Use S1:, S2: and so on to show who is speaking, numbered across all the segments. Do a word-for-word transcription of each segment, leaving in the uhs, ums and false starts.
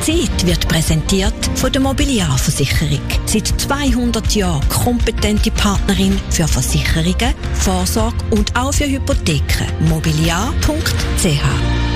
S1: Zeit wird präsentiert von der Mobiliarversicherung. Seit zweihundert Jahren kompetente Partnerin für Versicherungen, Vorsorge und auch für Hypotheken. mobiliar punkt c h.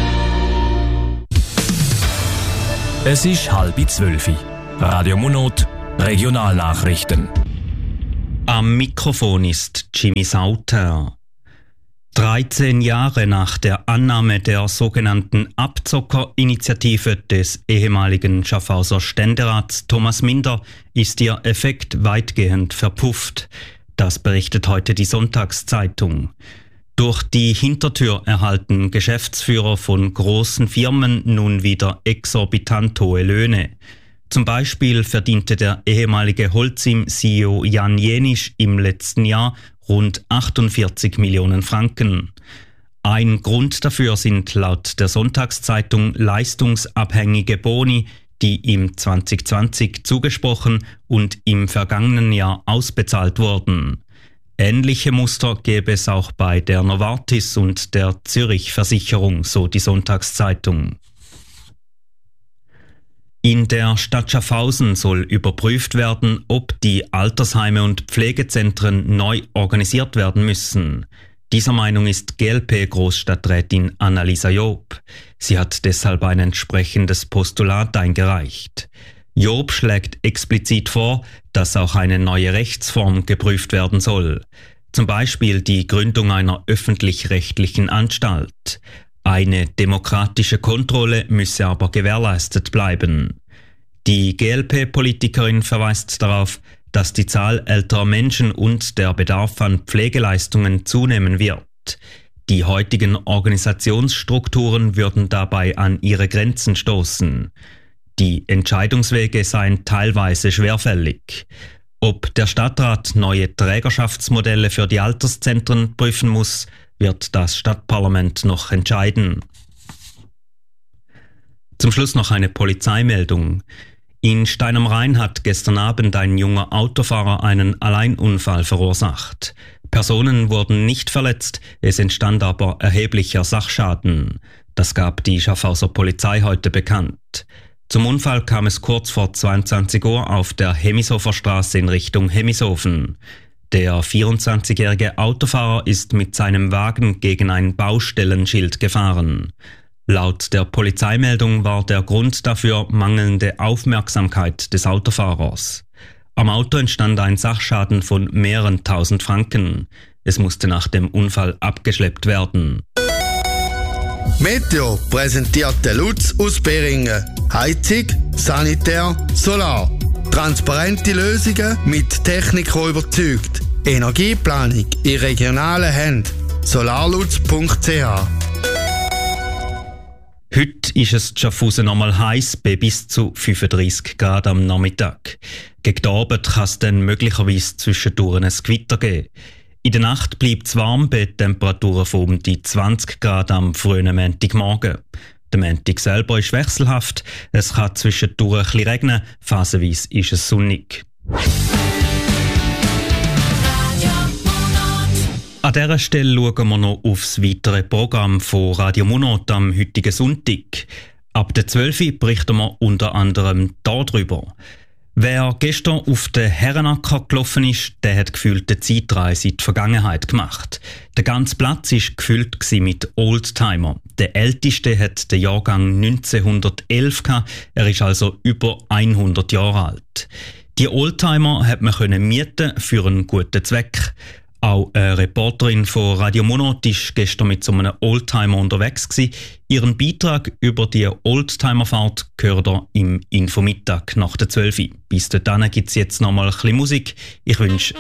S2: Es ist halb zwölf. Radio Monot, Regionalnachrichten.
S3: Am Mikrofon ist Jimmy Sauter. dreizehn Jahre nach der Annahme der sogenannten Abzockerinitiative des ehemaligen Schaffhauser Ständerats Thomas Minder ist ihr Effekt weitgehend verpufft. Das berichtet heute die Sonntagszeitung. Durch die Hintertür erhalten Geschäftsführer von großen Firmen nun wieder exorbitant hohe Löhne. Zum Beispiel verdiente der ehemalige Holcim-C E O Jan Jenisch im letzten Jahr rund achtundvierzig Millionen Franken. Ein Grund dafür sind laut der Sonntagszeitung leistungsabhängige Boni, die ihm zwanzig zwanzig zugesprochen und im vergangenen Jahr ausbezahlt wurden. Ähnliche Muster gäbe es auch bei der Novartis und der Zürich Versicherung, so die Sonntagszeitung. In der Stadt Schaffhausen soll überprüft werden, ob die Altersheime und Pflegezentren neu organisiert werden müssen. Dieser Meinung ist G L P-Großstadträtin Annalisa Job. Sie hat deshalb ein entsprechendes Postulat eingereicht. Job schlägt explizit vor, dass auch eine neue Rechtsform geprüft werden soll. Zum Beispiel die Gründung einer öffentlich-rechtlichen Anstalt. Eine demokratische Kontrolle müsse aber gewährleistet bleiben. Die G L P-Politikerin verweist darauf, dass die Zahl älterer Menschen und der Bedarf an Pflegeleistungen zunehmen wird. Die heutigen Organisationsstrukturen würden dabei an ihre Grenzen stoßen. Die Entscheidungswege seien teilweise schwerfällig. Ob der Stadtrat neue Trägerschaftsmodelle für die Alterszentren prüfen muss, wird das Stadtparlament noch entscheiden. Zum Schluss noch eine Polizeimeldung. In Stein am Rhein hat gestern Abend ein junger Autofahrer einen Alleinunfall verursacht. Personen wurden nicht verletzt, es entstand aber erheblicher Sachschaden. Das gab die Schaffhauser Polizei heute bekannt. Zum Unfall kam es kurz vor zweiundzwanzig Uhr auf der Hemishofer Straße in Richtung Hemishofen. Der vierundzwanzigjährige Autofahrer ist mit seinem Wagen gegen ein Baustellenschild gefahren. Laut der Polizeimeldung war der Grund dafür mangelnde Aufmerksamkeit des Autofahrers. Am Auto entstand ein Sachschaden von mehreren tausend Franken. Es musste nach dem Unfall abgeschleppt werden.
S4: Meteo präsentiert der Lutz aus Beringen. Heizung, Sanitär, Solar. Transparente Lösungen mit Technik, die überzeugt. Energieplanung in regionalen Händen. solarlutz punkt c h.
S3: Heute ist es in Schaffhausen einmal heiß, bei bis zu fünfunddreissig Grad am Nachmittag. Gegen den Abend kann es dann möglicherweise zwischendurch ein Gewitter geben. In der Nacht bleibt es warm bei Temperaturen von um die zwanzig Grad am frühen Montagmorgen. Der Montag selber ist wechselhaft, es kann zwischendurch ein bisschen regnen, phasenweise ist es sonnig. An dieser Stelle schauen wir noch aufs weitere Programm von Radio Monot am heutigen Sonntag. Ab der zwölf Uhr berichten wir unter anderem darüber. Wer gestern auf den Herrenacker gelaufen ist, der hat gefühlt eine Zeitreise in die Vergangenheit gemacht. Der ganze Platz war gefüllt mit Oldtimer. Der älteste hat den Jahrgang neunzehnhundertelf gehabt, er ist also über hundert Jahre alt. Die Oldtimer hat man können mieten für einen guten Zweck. Auch eine Reporterin von Radio Monot war gestern mit so einem Oldtimer unterwegs gewesen. Ihren Beitrag über die Oldtimerfahrt gehört ihr im Infomittag nach der zwölf Uhr. Bis dahin gibt es jetzt noch mal ein bisschen Musik. Ich wünsche